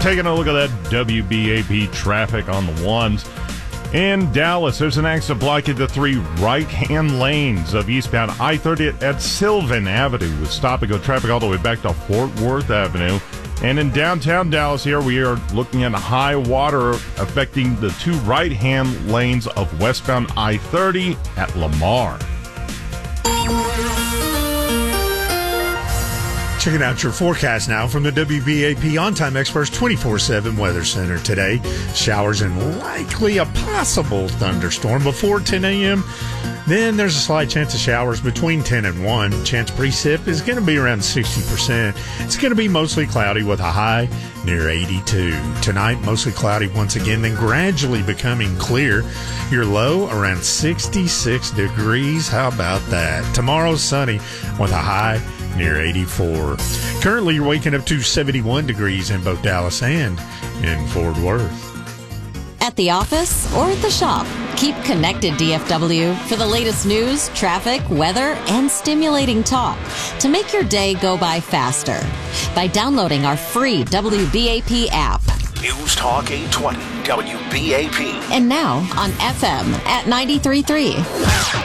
taking a look at that WBAP traffic on the ones. In Dallas, there's an accident blocking the 3 right-hand lanes of eastbound I-30 at Sylvan Avenue with stop-and-go traffic all the way back to Fort Worth Avenue. And in downtown Dallas here, we are looking at high water affecting the 2 right-hand lanes of westbound I-30 at Lamar. Checking out your forecast now from the WBAP On-Time Experts 24/7 Weather Center today. Showers and likely a possible thunderstorm before 10 a.m. Then there's a slight chance of showers between 10 and 1. Chance precip is going to be around 60%. It's going to be mostly cloudy with a high near 82. Tonight, mostly cloudy once again, then gradually becoming clear. Your low around 66 degrees. How about that? Tomorrow, sunny with a high near 84. Currently, you're waking up to 71 degrees in both Dallas and in Fort Worth. At the office or at the shop, keep connected, DFW, for the latest news, traffic, weather, and stimulating talk to make your day go by faster by downloading our free WBAP app. News Talk 820 WBAP. And now on FM at 93.3.